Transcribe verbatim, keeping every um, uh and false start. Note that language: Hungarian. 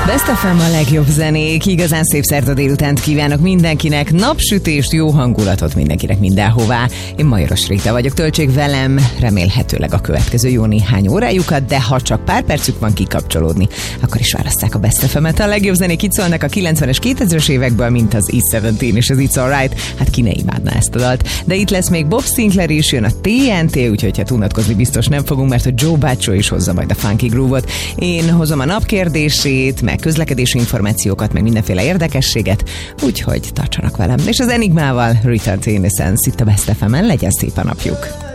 Best ef em a legjobb zenék, igazán szép szerda délutánt kívánok mindenkinek, napsütést, jó hangulatot mindenkinek mindenhová. Én Majoros Réta vagyok, töltsék velem remélhetőleg a következő jó néhány órájukat, de ha csak pár percük van kikapcsolódni, akkor is válasszák a Best ef emet. A legjobb zenék itt szólnak a kilencvenes, kétezres évekből, mint az E tizenhét és az It's Alright. Hát ki ne imádná ezt a dalt. De itt lesz még Bob Sinclair is, jön a té en té, úgyhogy hát unatkozni biztos nem fogunk, mert a Joe Baccio is hozza majd a funky groove-ot. Én hozom a napkérdését, meg közlekedési információkat, meg mindenféle érdekességet, úgyhogy tartsanak velem. És az Enigmával, Return to Innocence, itt a Best ef emen, legyen szép a napjuk!